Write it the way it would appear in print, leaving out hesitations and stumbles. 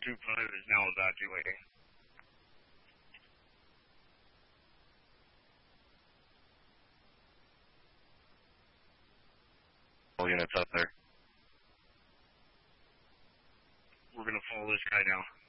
is now evacuating. All units up there. We're going to follow this guy now.